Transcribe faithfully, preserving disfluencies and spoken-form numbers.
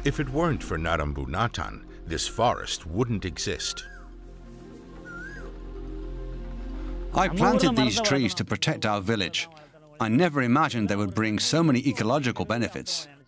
If it weren't for Narambunatan, this forest wouldn't exist. I planted these trees to protect our village. I never imagined they would bring so many ecological benefits.